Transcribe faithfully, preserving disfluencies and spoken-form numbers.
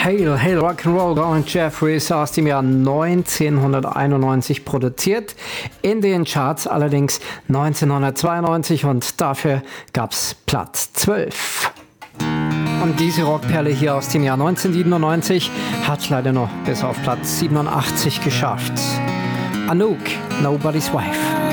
Hail, Hail, Rock'n'Roll, Colin Jeffries aus dem Jahr neunzehnhunderteinundneunzig produziert, in den Charts allerdings neunzehnhundertzweiundneunzig und dafür gab's Platz zwölf. Und diese Rockperle hier aus dem Jahr neunzehnhundertsiebenundneunzig hat leider noch bis auf Platz siebenundachtzig geschafft. Anouk, Nobody's Wife.